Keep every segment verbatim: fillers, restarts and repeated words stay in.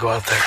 Go out there.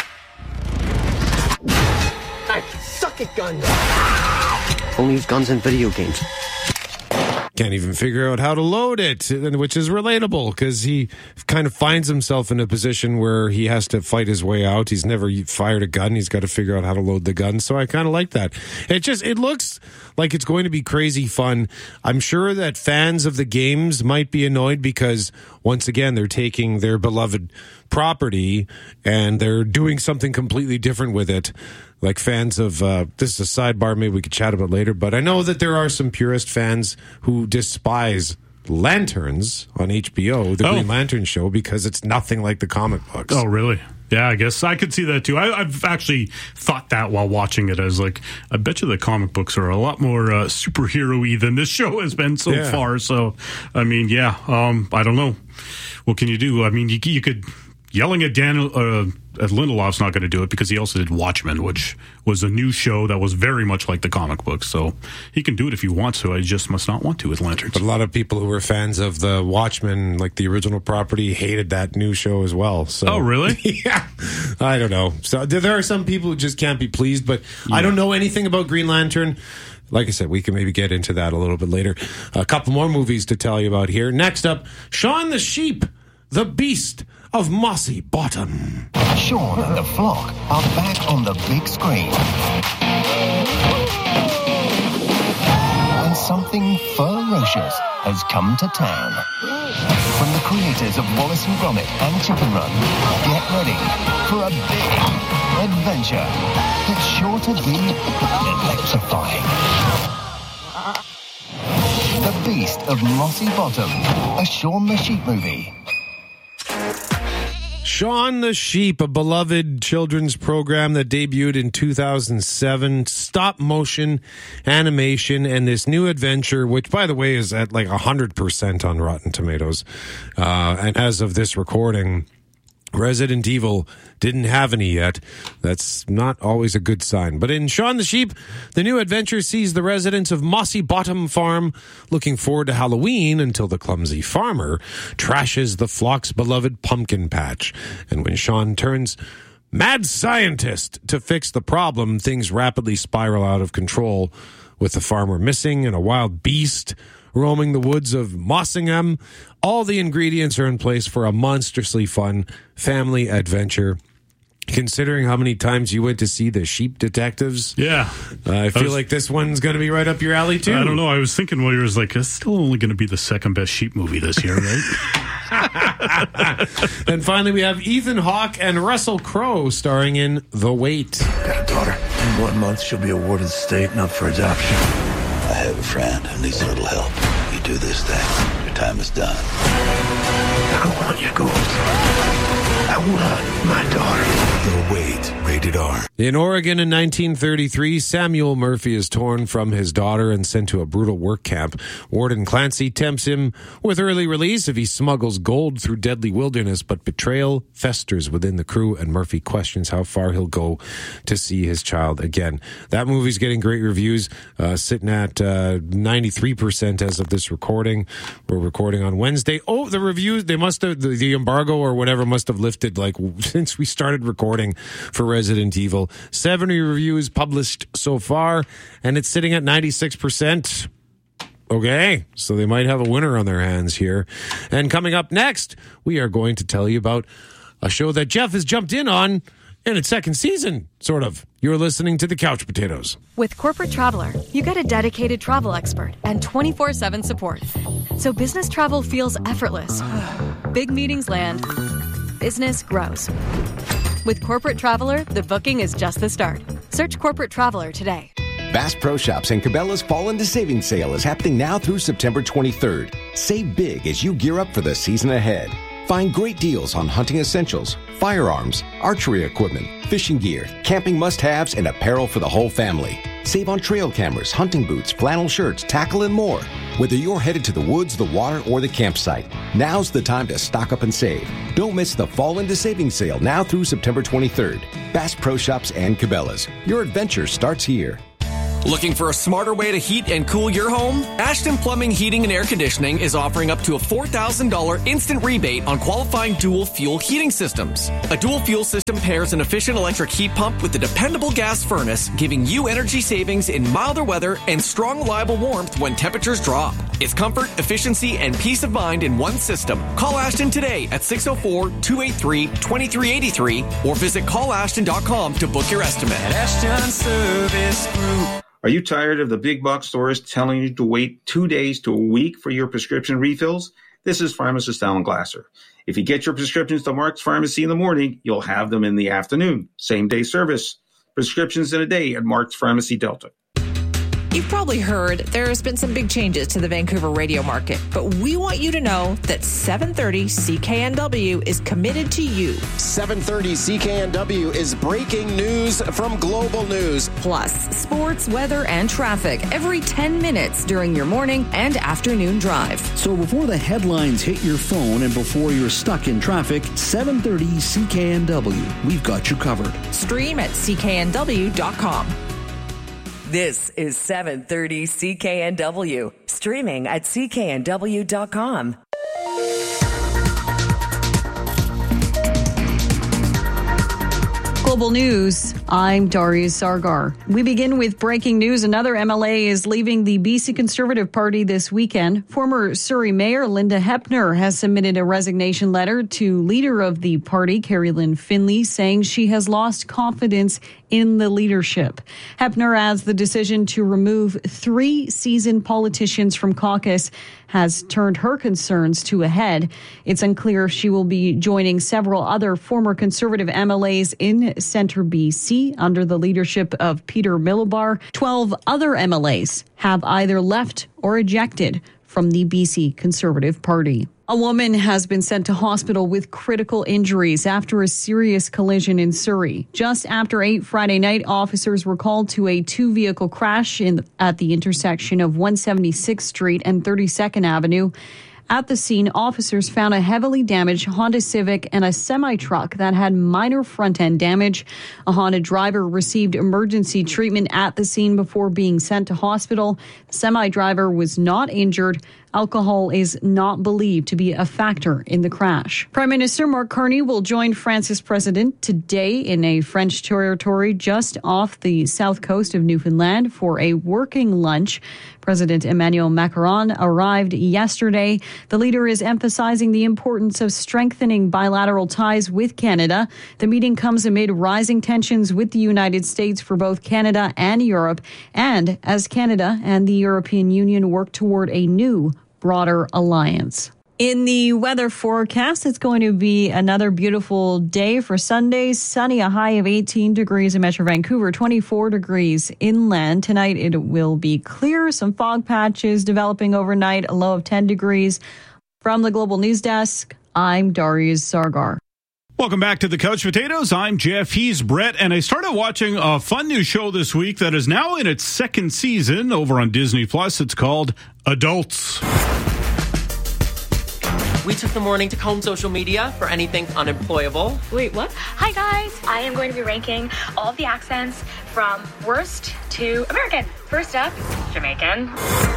Hey, suck it, gun. Only use guns in video games. Can't even figure out how to load it, which is relatable because he kind of finds himself in a position where he has to fight his way out. He's never fired a gun. He's got to figure out how to load the gun. So I kind of like that. It just, it looks like it's going to be crazy fun. I'm sure that fans of the games might be annoyed because once again, they're taking their beloved property and they're doing something completely different with it. Like fans of, uh, this is a sidebar, maybe we could chat about later, but I know that there are some purist fans who despise Lanterns on H B O, the oh. Green Lantern show, because it's nothing like the comic books. Oh, really? Yeah, I guess I could see that too. I, I've actually thought that while watching it. I was like, I bet you the comic books are a lot more uh, superhero-y than this show has been so yeah. far. So, I mean, yeah, um, I don't know. What can you do? I mean, you, you could... Yelling at Dan uh, at Lindelof's not going to do it because he also did Watchmen, which was a new show that was very much like the comic books. So he can do it if he wants to. I just must not want to with Lanterns. But a lot of people who were fans of the Watchmen, like the original property, hated that new show as well. So oh, really? Yeah. I don't know. So there are some people who just can't be pleased, but yeah. I don't know anything about Green Lantern. Like I said, we can maybe get into that a little bit later. A couple more movies to tell you about here. Next up, Shaun the Sheep, the Beast of Mossy Bottom. Shaun and the flock are back on the big screen. And something ferocious has come to town. From the creators of Wallace and Gromit and Chicken Run, get ready for a big adventure that's sure to be electrifying. The Beast of Mossy Bottom, a Shaun the Sheep movie. Shaun the Sheep, a beloved children's program that debuted in two thousand seven, stop motion animation, and this new adventure, which, by the way, is at like one hundred percent on Rotten Tomatoes. Uh, and as of this recording, Resident Evil didn't have any yet. That's not always a good sign. But in Shaun the Sheep, the new adventure sees the residents of Mossy Bottom Farm looking forward to Halloween until the clumsy farmer trashes the flock's beloved pumpkin patch. And when Shaun turns mad scientist to fix the problem, things rapidly spiral out of control, with the farmer missing and a wild beast roaming the woods of Mossingham. All the ingredients are in place for a monstrously fun family adventure. Considering how many times you went to see the Sheep Detectives, yeah, uh, I feel I was, like this one's going to be right up your alley too. I don't know. I was thinking while you was like, it's still only going to be the second best Sheep movie this year, right? And finally, we have Ethan Hawke and Russell Crowe starring in The Wait. Got a daughter. In one month, she'll be awarded the state and up for adoption. I have a friend who needs a little help. You do this thing, your time is done. I want your gold. I want my daughter. The Wait, rated R. In Oregon in nineteen thirty-three, Samuel Murphy is torn from his daughter and sent to a brutal work camp. Warden Clancy tempts him with early release if he smuggles gold through deadly wilderness, but betrayal festers within the crew, and Murphy questions how far he'll go to see his child again. That movie's getting great reviews, uh, sitting at uh, ninety-three percent as of this recording. We're recording on Wednesday. Oh, the reviews, they must have, the, the embargo or whatever must have lifted like since we started recording for Resident Evil. seventy reviews published so far, and it's sitting at ninety-six percent. Okay, so they might have a winner on their hands here. And coming up next, we are going to tell you about a show that Jeff has jumped in on in its second season, sort of. You're listening to The Couch Potatoes. With Corporate Traveler, you get a dedicated travel expert and twenty-four seven support. So business travel feels effortless. Big meetings land. Business grows. With Corporate Traveler, the booking is just the start. Search Corporate Traveler today. Bass Pro Shops and Cabela's Fall into Savings Sale is happening now through September twenty-third. Save big as you gear up for the season ahead. Find great deals on hunting essentials, firearms, archery equipment, fishing gear, camping must-haves, and apparel for the whole family. Save on trail cameras, hunting boots, flannel shirts, tackle, and more. Whether you're headed to the woods, the water, or the campsite, now's the time to stock up and save. Don't miss the Fall into Savings Sale now through September twenty-third. Bass Pro Shops and Cabela's. Your adventure starts here. Looking for a smarter way to heat and cool your home? Ashton Plumbing, Heating and Air Conditioning is offering up to a four thousand dollars instant rebate on qualifying dual fuel heating systems. A dual fuel system pairs an efficient electric heat pump with a dependable gas furnace, giving you energy savings in milder weather and strong, reliable warmth when temperatures drop. It's comfort, efficiency, and peace of mind in one system. Call Ashton today at six oh four, two eight three, two three eight three or visit call ashton dot com to book your estimate. Ashton Service Group. Are you tired of the big box stores telling you to wait two days to a week for your prescription refills? This is pharmacist Alan Glasser. If you get your prescriptions to Mark's Pharmacy in the morning, you'll have them in the afternoon. Same day service. Prescriptions in a day at Mark's Pharmacy Delta. You've probably heard there's been some big changes to the Vancouver radio market, but we want you to know that seven thirty C K N W is committed to you. seven thirty C K N W is breaking news from Global News. Plus, sports, weather, and traffic every ten minutes during your morning and afternoon drive. So before the headlines hit your phone and before you're stuck in traffic, seven thirty C K N W. We've got you covered. Stream at C K N W dot com. This is seven thirty C K N W, streaming at C K N W dot com. Global News, I'm Darius Sargar. We begin with breaking news. Another M L A is leaving the B C Conservative Party this weekend. Former Surrey Mayor Linda Hepner has submitted a resignation letter to leader of the party, Carrie Lynn Finley, saying she has lost confidence in the leadership. Hepner adds the decision to remove three seasoned politicians from caucus has turned her concerns to a head. It's unclear if she will be joining several other former Conservative M L As in Centre B C under the leadership of Peter Milobar. Twelve other M L As have either left or ejected from the B C Conservative Party. A woman has been sent to hospital with critical injuries after a serious collision in Surrey. Just after eight Friday night, officers were called to a two-vehicle crash in, at the intersection of one seventy-sixth Street and thirty-second Avenue. At the scene, officers found a heavily damaged Honda Civic and a semi-truck that had minor front-end damage. A Honda driver received emergency treatment at the scene before being sent to hospital. The semi-driver was not injured. Alcohol is not believed to be a factor in the crash. Prime Minister Mark Carney will join France's president today in a French territory just off the south coast of Newfoundland for a working lunch. President Emmanuel Macron arrived yesterday. The leader is emphasizing the importance of strengthening bilateral ties with Canada. The meeting comes amid rising tensions with the United States for both Canada and Europe, and as Canada and the European Union work toward a new, broader alliance. In the weather forecast, it's going to be another beautiful day for Sunday. Sunny, a high of eighteen degrees in Metro Vancouver, twenty-four degrees inland. Tonight, it will be clear. Some fog patches developing overnight, a low of ten degrees. From the Global News Desk, I'm Darius Sargar. Welcome back to the Couch Potatoes. I'm Jeff. He's Brett. And I started watching a fun new show this week that is now in its second season over on Disney Plus. It's called Adults. We took the morning to comb social media for anything unemployable. Wait, what? Hi, guys. I am going to be ranking all of the accents from worst to American. First up, Jamaican.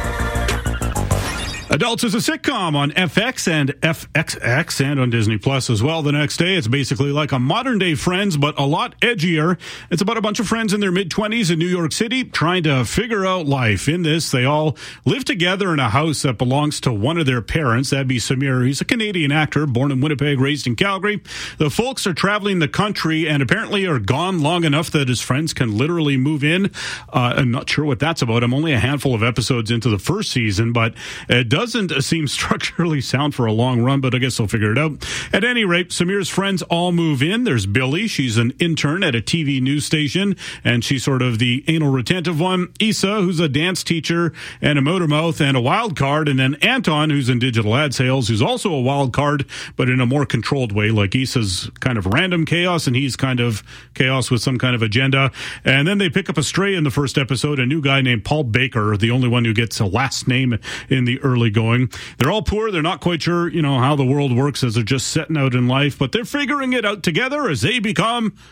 Adults is a sitcom on F X and F X X and on Disney Plus as well. The next day, it's basically like a modern day Friends, but a lot edgier. It's about a bunch of friends in their mid-twenties in New York City trying to figure out life. In this, they all live together in a house that belongs to one of their parents. That'd be Samir. He's a Canadian actor, born in Winnipeg, raised in Calgary. The folks are traveling the country and apparently are gone long enough that his friends can literally move in. Uh, I'm not sure what that's about. I'm only a handful of episodes into the first season, but it doesn't seem structurally sound for a long run, but I guess they'll figure it out. At any rate, Samir's friends all move in. There's Billy. She's an intern at a T V news station, and she's sort of the anal retentive one. Issa, who's a dance teacher and a motor mouth and a wild card, and then Anton, who's in digital ad sales, who's also a wild card, but in a more controlled way. Like Issa's kind of random chaos, and he's kind of chaos with some kind of agenda. And then they pick up a stray in the first episode, a new guy named Paul Baker, the only one who gets a last name in the early going. They're all poor. They're not quite sure, you know, how the world works as they're just setting out in life, but they're figuring it out together as they become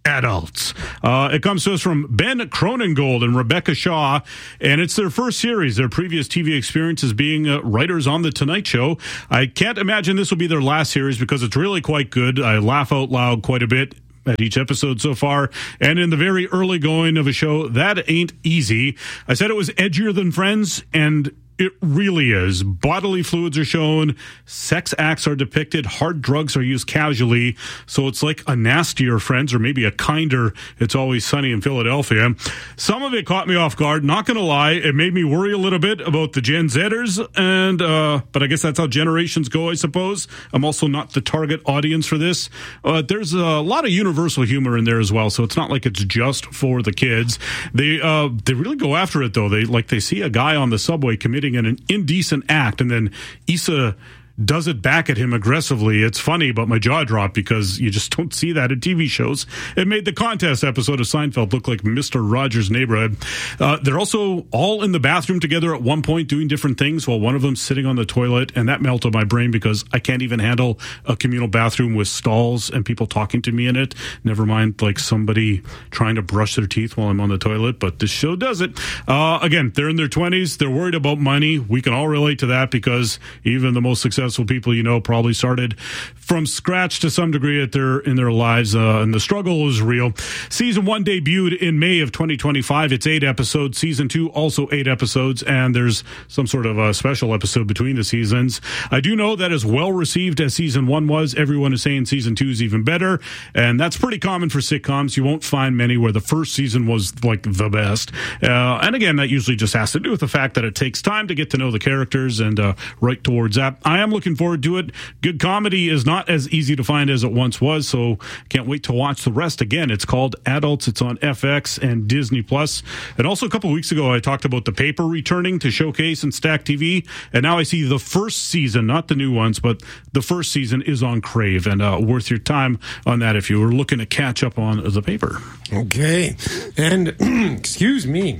Adults. Uh, it comes to us from Ben Cronengold and Rebecca Shaw, and it's their first series. Their previous T V experience is being uh, writers on The Tonight Show. I can't imagine this will be their last series because it's really quite good. I laugh out loud quite a bit at each episode so far, and in the very early going of a show, that ain't easy. I said it was edgier than Friends, and it really is. Bodily fluids are shown, sex acts are depicted, hard drugs are used casually, so it's like a nastier Friends, or maybe a kinder It's Always Sunny in Philadelphia. Some of it caught me off guard, not gonna lie. It made me worry a little bit about the Gen Zers, and uh, but I guess that's how generations go, I suppose. I'm also not the target audience for this. Uh, there's a lot of universal humor in there as well, so it's not like it's just for the kids. They uh, they really go after it, though. They like they see a guy on the subway committing an indecent act, and then Issa does it back at him aggressively. It's funny, but my jaw dropped because you just don't see that in T V shows. It made the contest episode of Seinfeld look like Mister Rogers' Neighborhood. Uh, they're also all in the bathroom together at one point doing different things while one of them's sitting on the toilet, and that melted my brain because I can't even handle a communal bathroom with stalls and people talking to me in it. Never mind like somebody trying to brush their teeth while I'm on the toilet, but this show does it. Uh, again, they're in their twenties. They're worried about money. We can all relate to that because even the most successful people you know probably started from scratch to some degree at their in their lives, uh, and the struggle is real. Season one debuted in May of twenty twenty-five. It's eight episodes. Season two also eight episodes, and there's some sort of a special episode between the seasons. I do know that as well received as season one was, everyone is saying season two is even better, and that's pretty common for sitcoms. You won't find many where the first season was like the best, uh, and again, that usually just has to do with the fact that it takes time to get to know the characters and uh, right towards that. I am looking forward to it. Good comedy is not as easy to find as it once was, so can't wait to watch the rest. Again, it's called Adults. It's on F X and Disney Plus. And also a couple of weeks ago, I talked about The Paper returning to Showcase and Stack T V, and now I see the first season, not the new ones, but the first season is on Crave, and uh, worth your time on that if you were looking to catch up on The Paper. Okay. And excuse me.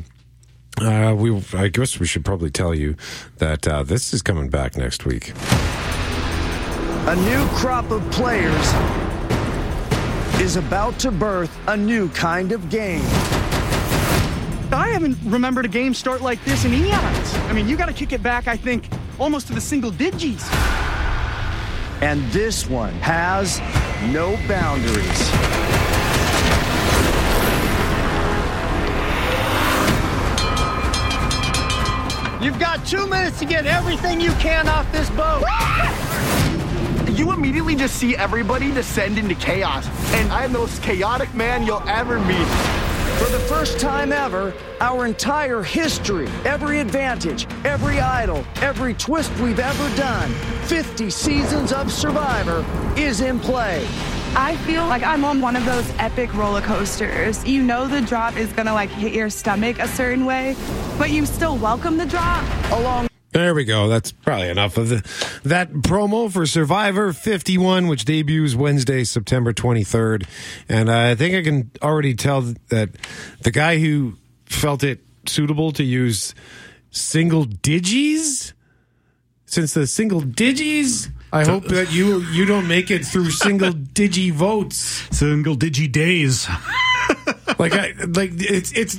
Uh, we, I guess we should probably tell you that uh, this is coming back next week. A new crop of players is about to birth a new kind of game. I haven't remembered a game start like this in eons. I mean, you got to kick it back, I think, almost to the single digits. And this one has no boundaries. You've got two minutes to get everything you can off this boat. You immediately just see everybody descend into chaos, and I'm the most chaotic man you'll ever meet. For the first time ever, our entire history, every advantage, every idol, every twist we've ever done, fifty seasons of Survivor is in play. I feel like I'm on one of those epic roller coasters. You know the drop is gonna like hit your stomach a certain way, but you still welcome the drop. Along. There we go. That's probably enough of the, that promo for Survivor fifty-one, which debuts Wednesday, September twenty-third. And I think I can already tell that the guy who felt it suitable to use single digis, since the single digis, I hope that you you don't make it through single digi votes, single digi days. Like I like it's it's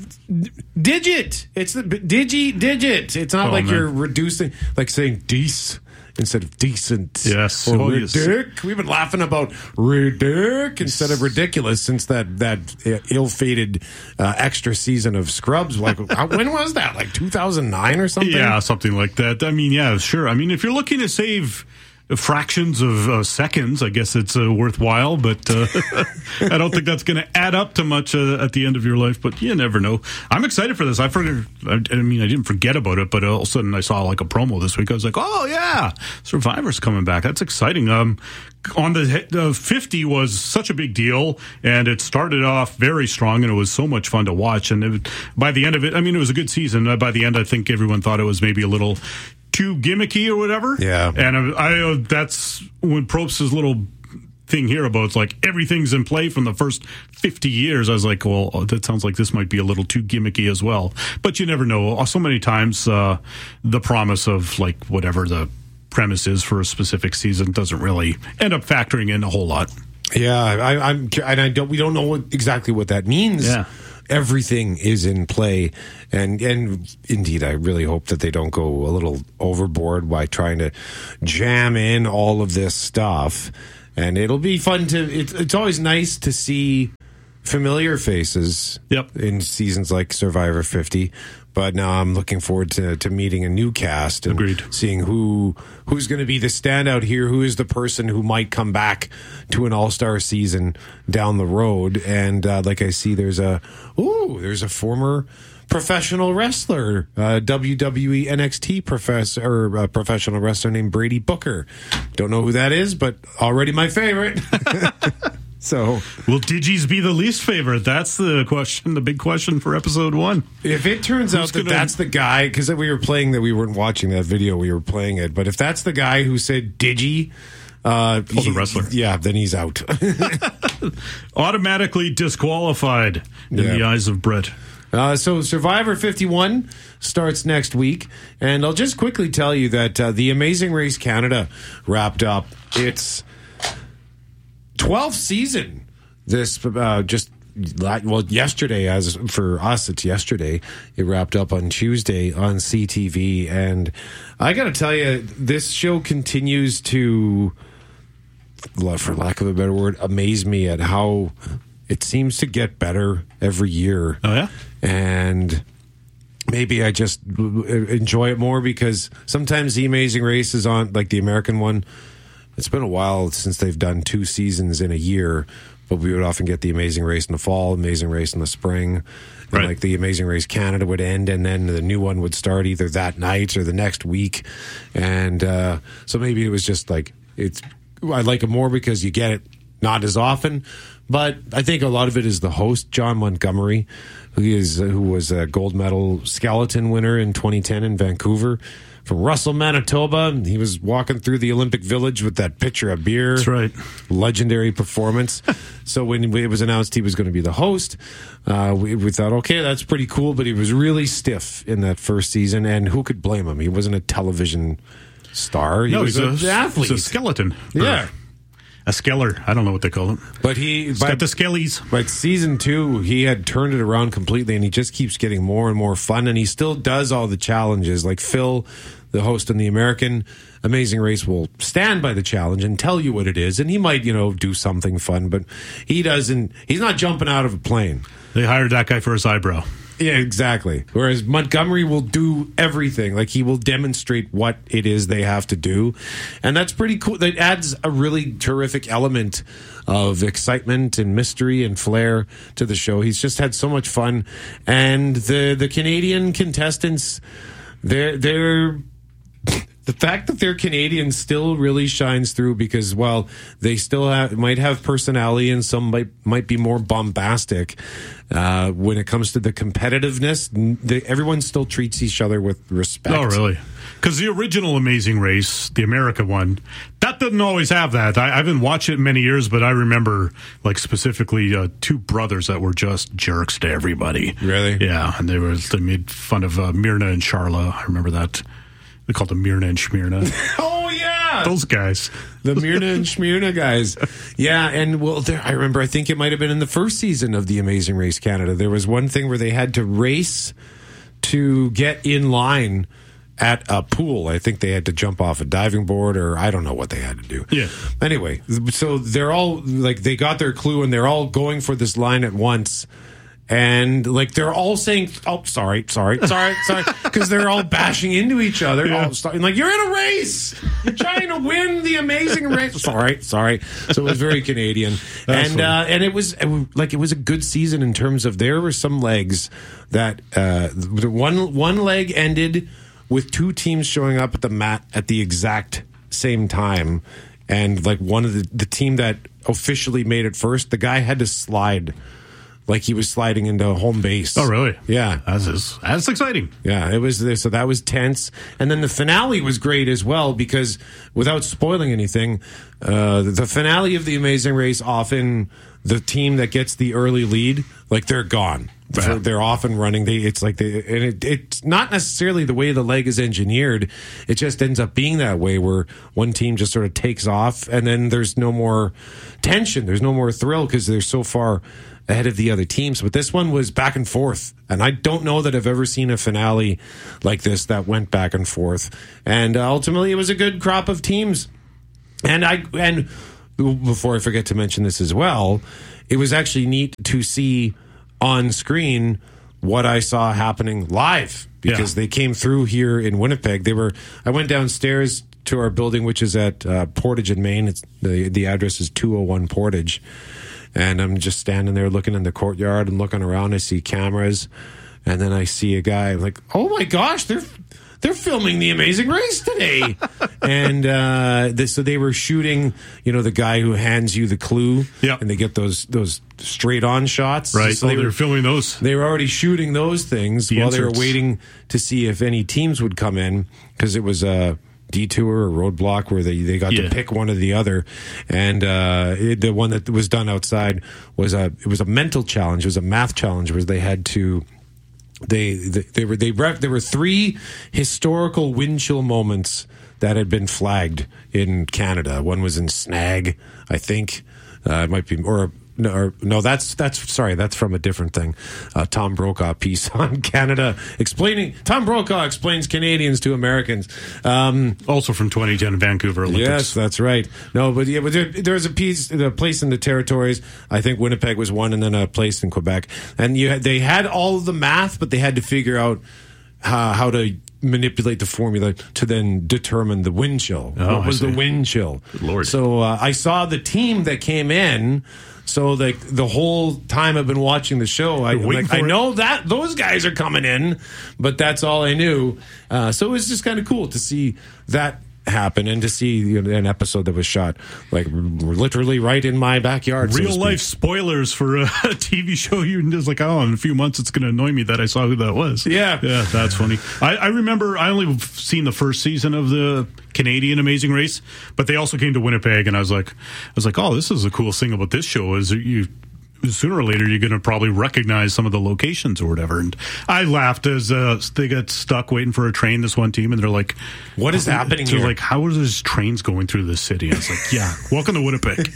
digit. It's the digi digit. It's not oh, like man. You're reducing, like saying dece instead of decent. Yes, or oh, ridic. Yes. We've been laughing about ridic instead of ridiculous since that that ill-fated uh, extra season of Scrubs. Like when was that? Like two thousand nine or something? Yeah, something like that. I mean, yeah, sure. I mean, if you're looking to save fractions of uh, seconds, I guess it's uh, worthwhile, but uh, I don't think that's going to add up to much uh, at the end of your life, but you never know. I'm excited for this. I forget, I, I mean, I didn't forget about it, but all of a sudden I saw like a promo this week. I was like, oh yeah, Survivor's coming back. That's exciting. Um, on the uh, fifty was such a big deal, and it started off very strong, and it was so much fun to watch. And it, by the end of it, I mean, it was a good season. Uh, by the end, I think everyone thought it was maybe a little too gimmicky or whatever. Yeah. And I, I that's when Probst's little thing here about it's like everything's in play from the first fifty years. I was like, well, that sounds like this might be a little too gimmicky as well. But you never know. So many times uh, the promise of like whatever the premise is for a specific season doesn't really end up factoring in a whole lot. Yeah, I, I'm, and I don't. We don't know what, exactly what that means. Yeah. Everything is in play, and and indeed, I really hope that they don't go a little overboard by trying to jam in all of this stuff. And it'll be fun to. It's it's always nice to see familiar faces. Yep. In seasons like Survivor fifty. But now I'm looking forward to, to meeting a new cast and Agreed. seeing who who's going to be the standout here, who is the person who might come back to an all-star season down the road. And uh, like I see, there's a ooh, there's a former professional wrestler, uh, W W E N X T professor or uh, professional wrestler named Brady Booker. Don't know who that is, but already my favorite. So, will Digis be the least favorite? That's the question, the big question for episode one. If it turns Who's out that gonna... that's the guy, because we were playing that, we weren't watching that video, we were playing it. But if that's the guy who said Digi, uh, oh, the he, wrestler, yeah, then he's out, automatically disqualified in yeah. the eyes of Brett. Uh, so Survivor fifty-one starts next week, and I'll just quickly tell you that uh, the Amazing Race Canada wrapped up its twelfth season. This uh, just well yesterday, as for us, it's yesterday. It wrapped up on Tuesday on C T V, and I got to tell you, this show continues to, for lack of a better word, amaze me at how it seems to get better every year. Oh yeah, and maybe I just enjoy it more because sometimes the Amazing Race is on, like the American one. It's been a while since they've done two seasons in a year, but we would often get the Amazing Race in the fall, Amazing Race in the spring. And right. like the Amazing Race Canada would end, and then the new one would start either that night or the next week. And uh, so maybe it was just like, it's. I like it more because you get it not as often. But I think a lot of it is the host, John Montgomery, who is who was a gold medal skeleton winner in twenty ten in Vancouver. From Russell, Manitoba. He was walking through the Olympic Village with that pitcher of beer. That's right. Legendary performance. So when it was announced he was going to be the host, uh, we, we thought, okay, that's pretty cool. But he was really stiff in that first season, and who could blame him? He wasn't a television star. He no, was he's an a, athlete. He's a skeleton. Yeah. A skeller. I don't know what they call him. But he He's by, got the skellies. By season two, he had turned it around completely, and he just keeps getting more and more fun, and he still does all the challenges. Like Phil, the host on the American Amazing Race, will stand by the challenge and tell you what it is, and he might, you know, do something fun, but he doesn't, he's not jumping out of a plane. They hired that guy for his eyebrow. Yeah, exactly. Whereas Montgomery will do everything. Like, he will demonstrate what it is they have to do. And that's pretty cool. That adds a really terrific element of excitement and mystery and flair to the show. He's just had so much fun. And the, the Canadian contestants, they're, they're, the fact that they're Canadian still really shines through because, well, they still have, might have personality and some might might be more bombastic. Uh, when it comes to the competitiveness, they, everyone still treats each other with respect. Oh, really? Because the original Amazing Race, the America one, that didn't always have that. I, I haven't watched it in many years, but I remember, like, specifically uh, two brothers that were just jerks to everybody. Really? Yeah, and they were they made fun of uh, Myrna and Charla. I remember that. They called them Myrna and Schmyrna. Oh, yeah. Those guys. The Myrna and Schmyrna guys. Yeah, and well, there, I remember, I think it might have been in the first season of the Amazing Race Canada. There was one thing where they had to race to get in line at a pool. I think they had to jump off a diving board, or I don't know what they had to do. Yeah. Anyway, so they're all, like, they got their clue, and they're all going for this line at once. And, like, they're all saying, oh, sorry, sorry, sorry, sorry, because they're all bashing into each other. Yeah. All starting, like, you're in a race. You're trying to win the Amazing Race. Sorry, sorry. So it was very Canadian. That's and uh, and it was, it was, like, it was a good season in terms of there were some legs that uh, one one leg ended with two teams showing up at the mat at the exact same time. And, like, one of the, the team that officially made it first, the guy had to slide. Like he was sliding into home base. Oh, really? Yeah. That's, is, that's exciting. Yeah, it was. So that was tense. And then the finale was great as well because, without spoiling anything, uh, the finale of The Amazing Race, often the team that gets the early lead, like they're gone. Yeah. They're off and running. They, it's like they, and it, it's not necessarily the way the leg is engineered. It just ends up being that way, where one team just sort of takes off, and then there's no more tension. There's no more thrill because they're so far ahead of the other teams. But this one was back and forth, and I don't know that I've ever seen a finale like this that went back and forth. And uh, ultimately, it was a good crop of teams. And I and before I forget to mention this as well, it was actually neat to see on screen what I saw happening live, because yeah. they came through here in Winnipeg. They were. I went downstairs to our building, which is at uh, Portage in Maine. It's, the the address is two oh one Portage, and I'm just standing there looking in the courtyard and looking around. I see cameras, and then I see a guy. I'm like, oh my gosh, they're they're filming The Amazing Race today. And uh, this, so they were shooting, you know, the guy who hands you the clue, yep. and they get those those straight on shots. Right. So oh, they, they were were filming those. They were already shooting those things the while inserts. They were waiting to see if any teams would come in, because it was a detour or roadblock where they, they got yeah. to pick one or the other. And uh, it, the one that was done outside was a it was a mental challenge. It was a math challenge where they had to. They, they they were they there were three historical wind chill moments that had been flagged in Canada. One was in Snag, I think. Uh, it might be or no, or, no. That's that's sorry. That's from a different thing. Uh, Tom Brokaw piece on Canada explaining. Tom Brokaw explains Canadians to Americans. Um, also from twenty ten Vancouver Olympics. Yes, that's right. No, but yeah, but there, there was a piece, a place in the territories. I think Winnipeg was one, and then a place in Quebec. And you had, they had all of the math, but they had to figure out how, how to manipulate the formula to then determine the wind chill. Oh, what was the wind chill? Good Lord. So uh, I saw the team that came in. So like the whole time I've been watching the show, I, like, I know that those guys are coming in, but that's all I knew. Uh, so it was just kind of cool to see that happen, and to see, you know, an episode that was shot like literally right in my backyard. Real so life spoilers for a T V show. You're just like, oh, in a few months it's going to annoy me that I saw who that was. Yeah, yeah, that's funny. I, I remember I only seen the first season of the Canadian Amazing Race, but they also came to Winnipeg, and I was like, I was like, oh, this is the coolest thing about this show is you. Sooner or later, you're going to probably recognize some of the locations or whatever. And I laughed as uh, they got stuck waiting for a train, this one team, and they're like, what is happening they're here? Like, how are those trains going through this city? And I was like, yeah, welcome to Winnipeg.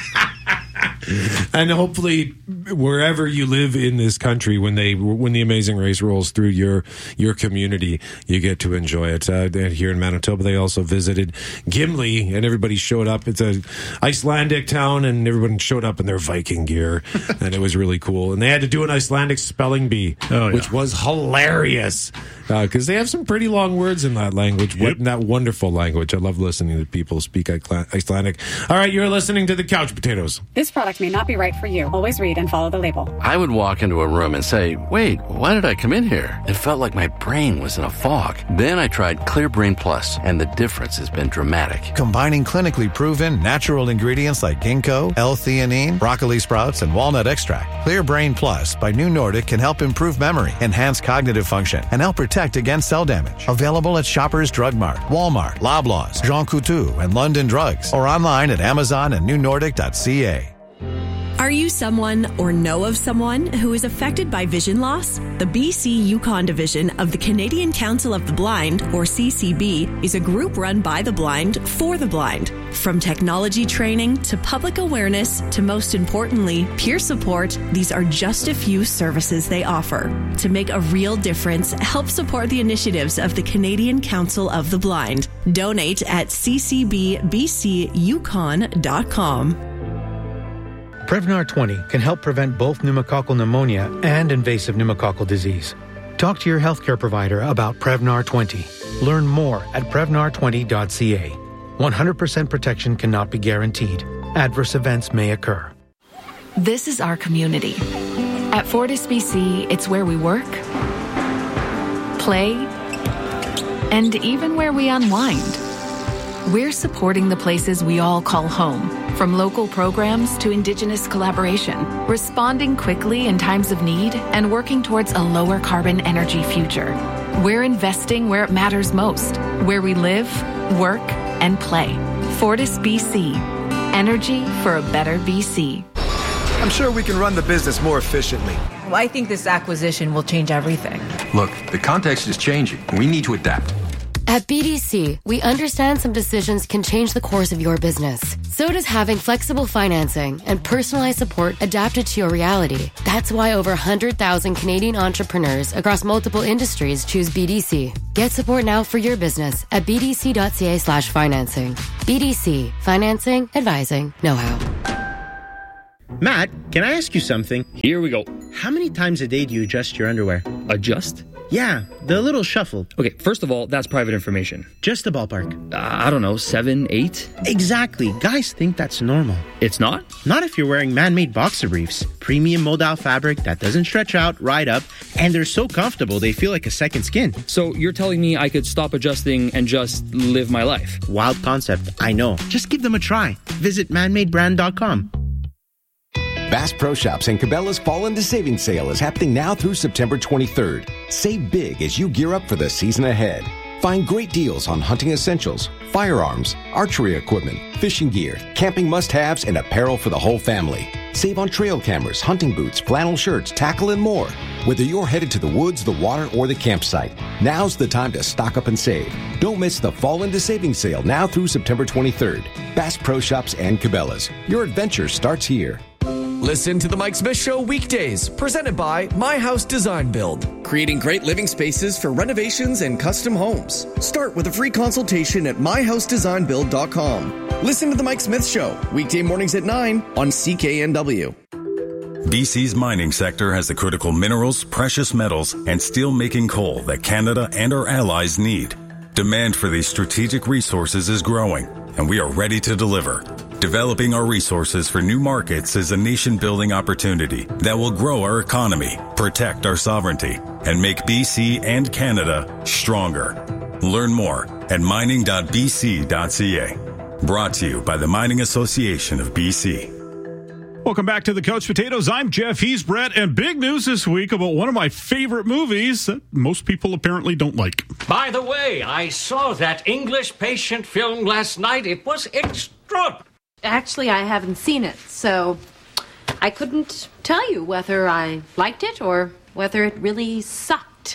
And hopefully, wherever you live in this country, when they when the Amazing Race rolls through your your community, you get to enjoy it. Uh, here in Manitoba, they also visited Gimli, and everybody showed up. It's a Icelandic town, and everyone showed up in their Viking gear, and it was really cool. And they had to do an Icelandic spelling bee, oh, yeah. which was hilarious, because uh, they have some pretty long words in that language. Yep. In that wonderful language. I love listening to people speak Icelandic. All right, you're listening to the Couch Potatoes. This product may not be right for you. Always read and follow the label. I would walk into a room and say, wait, why did I come in here? It felt like my brain was in a fog. Then I tried Clear Brain Plus, and the difference has been dramatic. Combining clinically proven natural ingredients like ginkgo, L-theanine, broccoli sprouts, and walnut extract, Clear Brain Plus by New Nordic can help improve memory, enhance cognitive function, and help protect against cell damage. Available at Shoppers Drug Mart, Walmart, Loblaws, Jean Coutu, and London Drugs, or online at Amazon and new nordic dot c a. Are you someone or know of someone who is affected by vision loss? The B C Yukon Division of the Canadian Council of the Blind, or C C B, is a group run by the blind for the blind. From technology training to public awareness to, most importantly, peer support, these are just a few services they offer. To make a real difference, help support the initiatives of the Canadian Council of the Blind. Donate at c c b b c yukon dot com. Prevnar twenty can help prevent both pneumococcal pneumonia and invasive pneumococcal disease. Talk to your healthcare provider about Prevnar twenty. Learn more at prevnar twenty dot c a. one hundred percent protection cannot be guaranteed. Adverse events may occur. This is our community. At Fortis B C, it's where we work, play, and even where we unwind. We're supporting the places we all call home, from local programs to Indigenous collaboration, responding quickly in times of need, and working towards a lower carbon energy future. We're investing where it matters most, where we live, work, and play. Fortis B C. Energy for a better B C. I'm sure we can run the business more efficiently. Well, I think this acquisition will change everything. Look, the context is changing. We need to adapt. At B D C, we understand some decisions can change the course of your business. So does having flexible financing and personalized support adapted to your reality. That's why over one hundred thousand Canadian entrepreneurs across multiple industries choose B D C. Get support now for your business at bdc.ca slash financing. B D C. Financing, advising, know-how. Matt, can I ask you something? Here we go. How many times a day do you adjust your underwear? Adjust? Yeah, the little shuffle. Okay, first of all, that's private information. Just a ballpark. Uh, I don't know, seven, eight? Exactly. Guys think that's normal. It's not? Not if you're wearing man-made boxer briefs. Premium modal fabric that doesn't stretch out, ride up, and they're so comfortable they feel like a second skin. So you're telling me I could stop adjusting and just live my life? Wild concept, I know. Just give them a try. Visit man made brand dot com. Bass Pro Shops and Cabela's Fall into Savings Sale is happening now through September twenty-third. Save big as you gear up for the season ahead. Find great deals on hunting essentials, firearms, archery equipment, fishing gear, camping must-haves, and apparel for the whole family. Save on trail cameras, hunting boots, flannel shirts, tackle, and more. Whether you're headed to the woods, the water, or the campsite, now's the time to stock up and save. Don't miss the Fall into Savings Sale now through September twenty-third. Bass Pro Shops and Cabela's. Your adventure starts here. Listen to The Mike Smith Show weekdays, presented by My House Design Build, creating great living spaces for renovations and custom homes. Start with a free consultation at my house design build dot com. Listen to The Mike Smith Show, weekday mornings at nine on C K N W. B C's mining sector has the critical minerals, precious metals, and steel-making coal that Canada and our allies need. Demand for these strategic resources is growing, and we are ready to deliver. Developing our resources for new markets is a nation-building opportunity that will grow our economy, protect our sovereignty, and make B C and Canada stronger. Learn more at mining dot b c dot c a. Brought to you by the Mining Association of B C. Welcome back to the Couch Potatoes. I'm Jeff. He's Brett. And big news this week about one of my favorite movies that most people apparently don't like. By the way, I saw that English Patient film last night. It was extraordinary. Actually, I haven't seen it, so I couldn't tell you whether I liked it or whether it really sucked.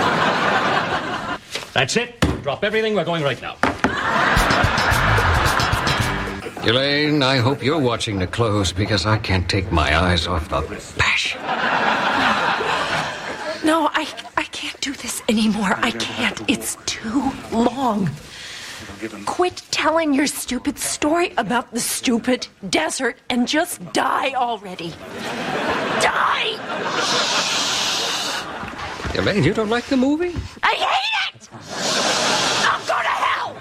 That's it. Drop everything. We're going right now. Elaine, I hope you're watching the clothes because I can't take my eyes off the passion. No, I, I can't do this anymore. I can't. It's too long. Quit telling your stupid story about the stupid desert and just die already. Die! Elaine, you don't like the movie? I hate it! I'm going to hell!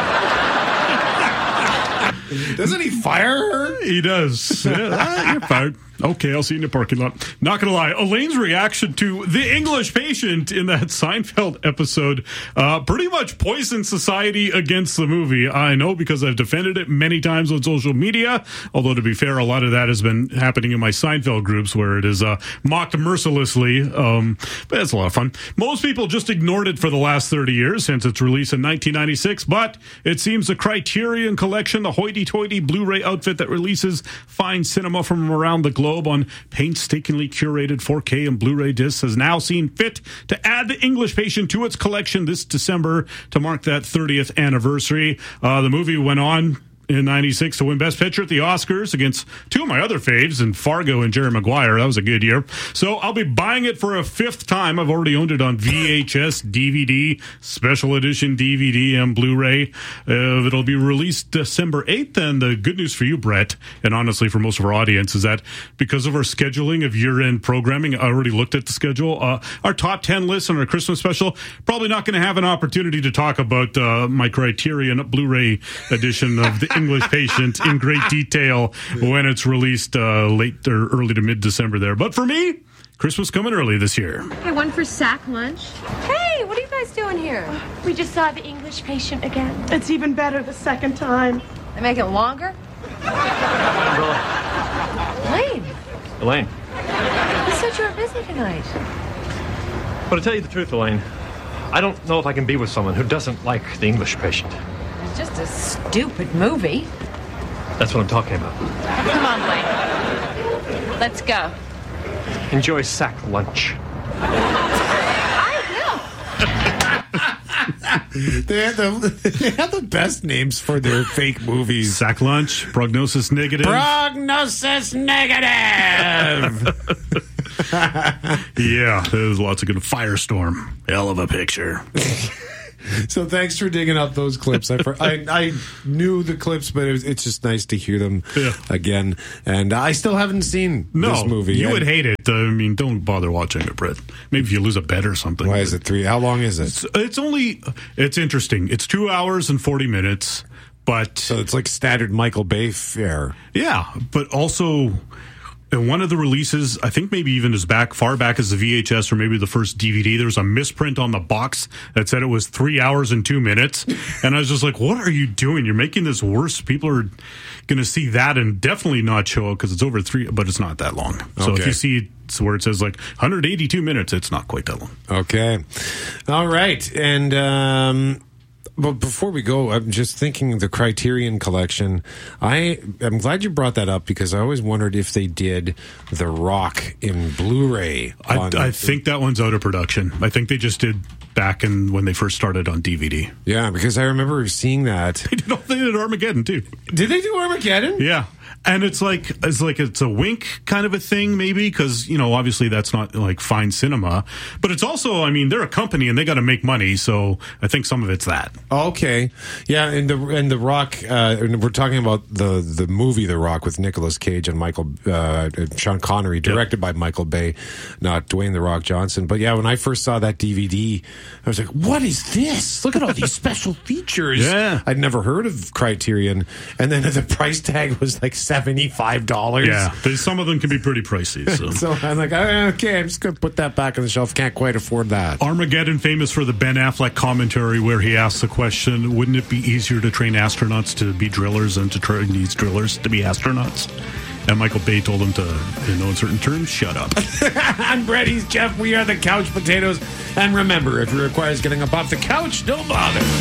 Doesn't he fire her? He does. Yeah, you're fired. Okay, I'll see you in the parking lot. Not going to lie, Elaine's reaction to The English Patient in that Seinfeld episode uh, pretty much poisoned society against the movie. I know because I've defended it many times on social media, although to be fair, a lot of that has been happening in my Seinfeld groups where it is uh, mocked mercilessly, um, but it's a lot of fun. Most people just ignored it for the last thirty years since its release in nineteen ninety-six, but it seems the Criterion Collection, the hoity-toity Blu-ray outfit that releases fine cinema from around the globe on painstakingly curated four K and Blu-ray discs, has now seen fit to add The English Patient to its collection this December to mark that thirtieth anniversary. Uh, the movie went on in ninety-six to win Best Picture at the Oscars against two of my other faves in Fargo and Jerry Maguire. That was a good year. So I'll be buying it for a fifth time. I've already owned it on V H S, D V D, special edition D V D, and Blu-ray. Uh, it'll be released December eighth. And the good news for you, Brett, and honestly for most of our audience, is that because of our scheduling of year-end programming, I already looked at the schedule. Uh, our top ten list and our Christmas special, probably not going to have an opportunity to talk about uh, my Criterion Blu-ray edition of The English Patient in great detail when it's released uh, late or early to mid-December there. But for me, Christmas coming early this year. Hey, one for sack lunch. Hey, what are you guys doing here? We just saw The English Patient again. It's even better the second time. They make it longer? Elaine. Elaine. You said you were busy tonight. But to tell you the truth, Elaine, I don't know if I can be with someone who doesn't like The English Patient. It's just a stupid movie. That's what I'm talking about. Come on, Elaine. Let's go. Enjoy sack lunch. They have, the, they have the best names for their fake movies. Sack Lunch, Prognosis Negative. Prognosis Negative. Yeah, there's lots of good. Firestorm. Hell of a picture. So thanks for digging up those clips. I I, I knew the clips, but it was, it's just nice to hear them yeah. again. And I still haven't seen no, this movie. You I, would hate it. I mean, don't bother watching it, Brett. Maybe if you lose a bet or something. Why is it three? How long is it? It's, it's only, it's interesting. It's two hours and forty minutes, but. So it's like standard Michael Bay fare. Yeah, but also. In one of the releases, I think maybe even as back far back as the V H S or maybe the first D V D, there was a misprint on the box that said it was three hours and two minutes. And I was just like, what are you doing? You're making this worse. People are going to see that and definitely not show up because it's over three, but it's not that long. So okay. if you see where it says like one hundred eighty-two minutes, it's not quite that long. Okay. All right. And, um, but before we go, I'm just thinking the Criterion Collection. I am glad you brought that up because I always wondered if they did The Rock in Blu-ray. I, I think that one's out of production. I think they just did back in when they first started on D V D. Yeah, because I remember seeing that. They did, they did Armageddon too. Did they do Armageddon? Yeah. And it's like it's like it's a wink kind of a thing, maybe, because, you know, obviously that's not like fine cinema. But it's also, I mean, they're a company and they got to make money. So I think some of it's that. Okay. Yeah. And the and the Rock, uh, and we're talking about the, the movie The Rock with Nicolas Cage and Michael, uh, Sean Connery, directed yep. by Michael Bay, not Dwayne The Rock Johnson. But yeah, when I first saw that D V D, I was like, what is this? Look at all these special features. Yeah. I'd never heard of Criterion. And then the price tag was like seventy-five dollars. Yeah, some of them can be pretty pricey. So, so I'm like, okay, I'm just going to put that back on the shelf. Can't quite afford that. Armageddon, famous for the Ben Affleck commentary where he asks the question, wouldn't it be easier to train astronauts to be drillers than to train these drillers to be astronauts? And Michael Bay told him to, in no uncertain terms, shut up. I'm Brett, he's Jeff. We are the Couch Potatoes. And remember, if it requires getting up off the couch, don't bother.